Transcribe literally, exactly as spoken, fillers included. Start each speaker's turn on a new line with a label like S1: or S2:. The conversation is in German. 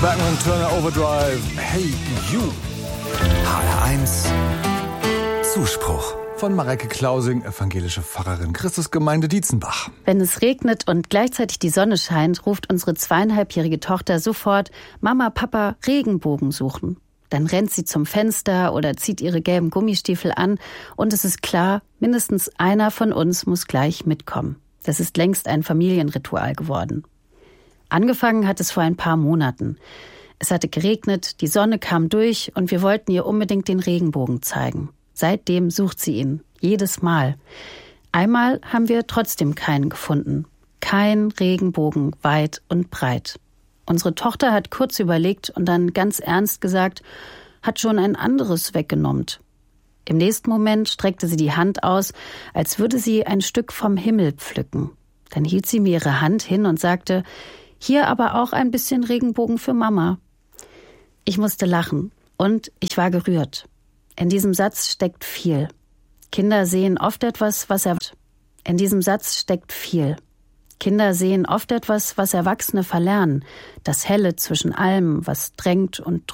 S1: Bergman Turner Overdrive. Hey You.
S2: H R eins Zuspruch.
S1: Von Mareike Klausing, evangelische Pfarrerin, Christusgemeinde Dietzenbach.
S3: Wenn es regnet und gleichzeitig die Sonne scheint, ruft unsere zweieinhalbjährige Tochter sofort: Mama, Papa, Regenbogen suchen. Dann rennt sie zum Fenster oder zieht ihre gelben Gummistiefel an und es ist klar, mindestens einer von uns muss gleich mitkommen. Das ist längst ein Familienritual geworden. Angefangen hat es vor ein paar Monaten. Es hatte geregnet, die Sonne kam durch und wir wollten ihr unbedingt den Regenbogen zeigen. Seitdem sucht sie ihn, jedes Mal. Einmal haben wir trotzdem keinen gefunden. Kein Regenbogen, weit und breit. Unsere Tochter hat kurz überlegt und dann ganz ernst gesagt, hat schon ein anderes weggenommen. Im nächsten Moment streckte sie die Hand aus, als würde sie ein Stück vom Himmel pflücken. Dann hielt sie mir ihre Hand hin und sagte, hier aber auch ein bisschen Regenbogen für Mama. Ich musste lachen und ich war gerührt. In diesem Satz steckt viel. Kinder sehen oft etwas, was er... In diesem Satz steckt viel. Kinder sehen oft etwas, was Erwachsene verlernen. Das Helle zwischen allem, was drängt und